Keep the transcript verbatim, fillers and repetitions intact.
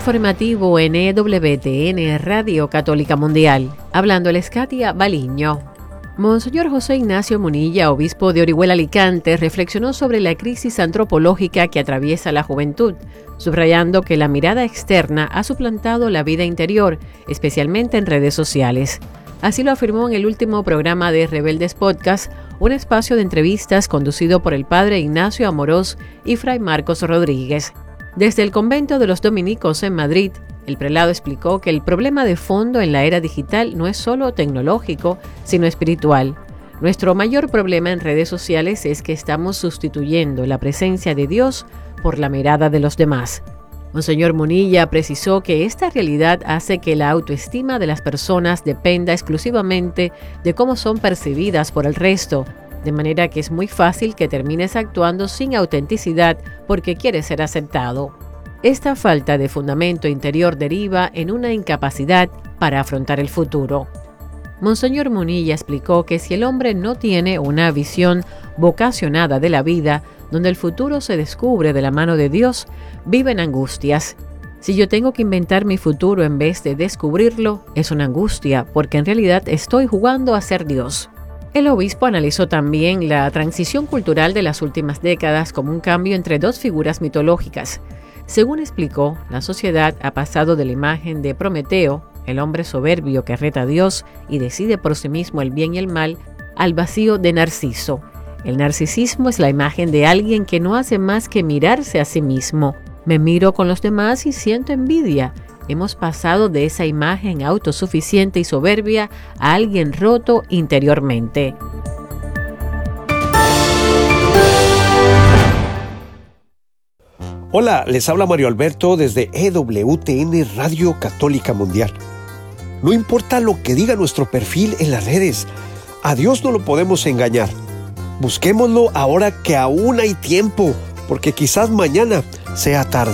informativo en E W T N Radio Católica Mundial. Hablándoles Katia Baliño. Monseñor José Ignacio Munilla, obispo de Orihuela Alicante, reflexionó sobre la crisis antropológica que atraviesa la juventud, subrayando que la mirada externa ha suplantado la vida interior, especialmente en redes sociales. Así lo afirmó en el último programa de Rebeldes Podcast, un espacio de entrevistas conducido por el padre Ignacio Amorós y fray Marcos Rodríguez. Desde el convento de los dominicos en Madrid, el prelado explicó que el problema de fondo en la era digital no es solo tecnológico, sino espiritual. Nuestro mayor problema en redes sociales es que estamos sustituyendo la presencia de Dios por la mirada de los demás. Monseñor Munilla precisó que esta realidad hace que la autoestima de las personas dependa exclusivamente de cómo son percibidas por el resto, de manera que es muy fácil que termines actuando sin autenticidad porque quieres ser aceptado. Esta falta de fundamento interior deriva en una incapacidad para afrontar el futuro. Monseñor Munilla explicó que si el hombre no tiene una visión vocacionada de la vida, donde el futuro se descubre de la mano de Dios, vive en angustias. Si yo tengo que inventar mi futuro en vez de descubrirlo, es una angustia, porque en realidad estoy jugando a ser Dios. El obispo analizó también la transición cultural de las últimas décadas como un cambio entre dos figuras mitológicas. Según explicó, la sociedad ha pasado de la imagen de Prometeo, el hombre soberbio que reta a Dios y decide por sí mismo el bien y el mal, al vacío de Narciso. El narcisismo es la imagen de alguien que no hace más que mirarse a sí mismo. Me miro con los demás y siento envidia. Hemos pasado de esa imagen autosuficiente y soberbia a alguien roto interiormente. Hola, les habla Mario Alberto desde E W T N Radio Católica Mundial. No importa lo que diga nuestro perfil en las redes, a Dios no lo podemos engañar. Busquémoslo ahora que aún hay tiempo, porque quizás mañana sea tarde.